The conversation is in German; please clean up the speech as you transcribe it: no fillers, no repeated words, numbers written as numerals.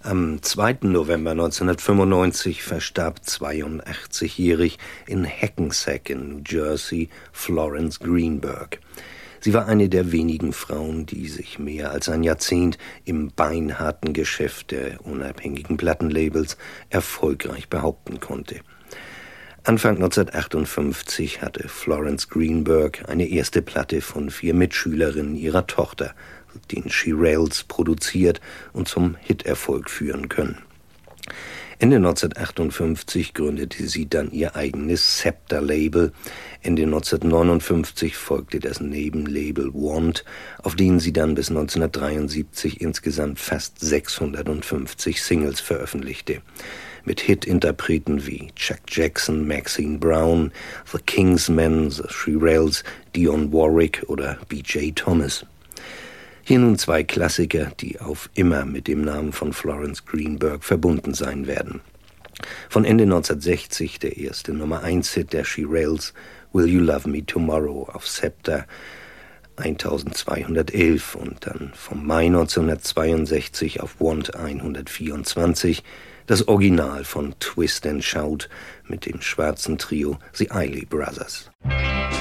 Am 2. November 1995 verstarb 82-jährig in Hackensack in New Jersey Florence Greenberg. Sie war eine der wenigen Frauen, die sich mehr als ein Jahrzehnt im beinharten Geschäft der unabhängigen Plattenlabels erfolgreich behaupten konnte. Anfang 1958 hatte Florence Greenberg eine erste Platte von 4 Mitschülerinnen ihrer Tochter, den Shirelles, produziert und zum Hiterfolg führen können. Ende 1958 gründete sie dann ihr eigenes Scepter-Label. Ende 1959 folgte das Nebenlabel Want, auf denen sie dann bis 1973 insgesamt fast 650 Singles veröffentlichte. Mit Hit-Interpreten wie Chuck Jackson, Maxine Brown, The Kingsmen, The Shirelles, Dionne Warwick oder B.J. Thomas. Hier nun 2 Klassiker, die auf immer mit dem Namen von Florence Greenberg verbunden sein werden. Von Ende 1960 der erste Nummer-1-Hit der Shirelles, Will You Love Me Tomorrow auf Scepter 1211 und dann vom Mai 1962 auf Want 124 das Original von Twist and Shout mit dem schwarzen Trio The Isley Brothers.